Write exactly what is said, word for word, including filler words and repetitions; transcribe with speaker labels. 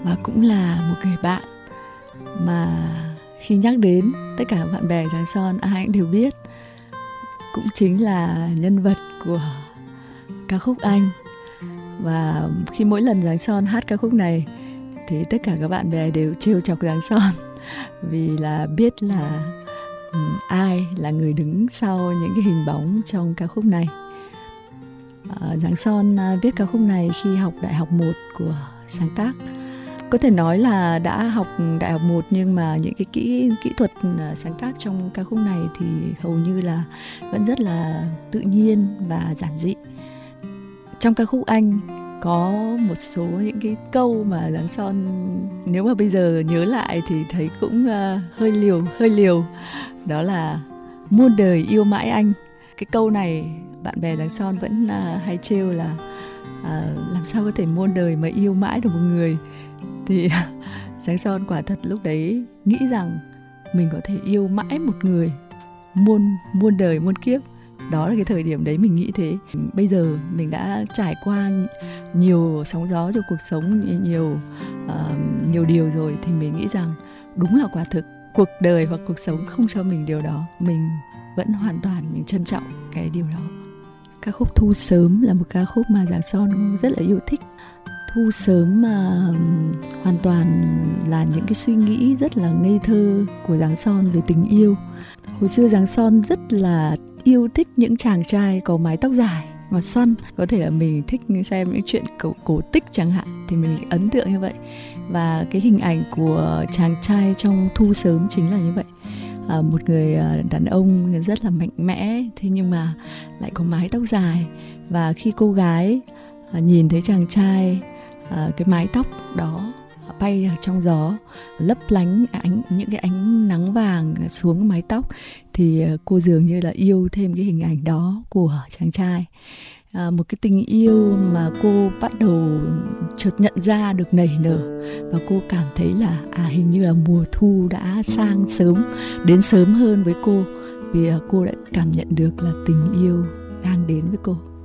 Speaker 1: và cũng là một người bạn mà khi nhắc đến tất cả bạn bè Giáng Son ai cũng đều biết, cũng chính là nhân vật của ca khúc Anh. Và khi mỗi lần Giáng Son hát ca khúc này thì tất cả các bạn bè đều trêu chọc Giáng Son vì là biết là um, ai là người đứng sau những cái hình bóng trong ca khúc này. uh, Giáng Son uh, viết ca khúc này khi học đại học một của sáng tác. Có thể nói là đã học đại học một nhưng mà những cái kỹ kỹ thuật sáng tác trong ca khúc này thì hầu như là vẫn rất là tự nhiên và giản dị. Trong ca khúc Anh có một số những cái câu mà Giáng Son nếu mà bây giờ nhớ lại thì thấy cũng uh, hơi liều, hơi liều. Đó là muôn đời yêu mãi anh. Cái câu này bạn bè Giáng Son vẫn uh, hay trêu là uh, làm sao có thể muôn đời mà yêu mãi được một người. Thì Giáng Son quả thật lúc đấy nghĩ rằng mình có thể yêu mãi một người muôn muôn đời muôn kiếp. Đó là cái thời điểm đấy mình nghĩ thế. Bây giờ mình đã trải qua nhiều sóng gió trong cuộc sống, nhiều uh, nhiều điều rồi thì mình nghĩ rằng đúng là quả thực cuộc đời hoặc cuộc sống không cho mình điều đó. Mình vẫn hoàn toàn mình trân trọng cái điều đó. Ca khúc Thu Sớm là một ca khúc mà Giáng Son rất là yêu thích. Thu sớm mà hoàn toàn là những cái suy nghĩ rất là ngây thơ của Giáng Son về tình yêu. Hồi xưa Giáng Son rất là yêu thích những chàng trai có mái tóc dài và xoăn. Có thể là mình thích xem những chuyện cổ, cổ tích chẳng hạn thì mình ấn tượng như vậy. Và cái hình ảnh của chàng trai trong Thu Sớm chính là như vậy. À, một người đàn ông rất là mạnh mẽ, thế nhưng mà lại có mái tóc dài. Và khi cô gái à, nhìn thấy chàng trai, à, cái mái tóc đó bay trong gió, lấp lánh ánh, những cái ánh nắng vàng xuống mái tóc, thì cô dường như là yêu thêm cái hình ảnh đó của chàng trai. À, một cái tình yêu mà cô bắt đầu chợt nhận ra được nảy nở, và cô cảm thấy là à hình như là mùa thu đã sang sớm, đến sớm hơn với cô, vì cô đã cảm nhận được là tình yêu đang đến với cô.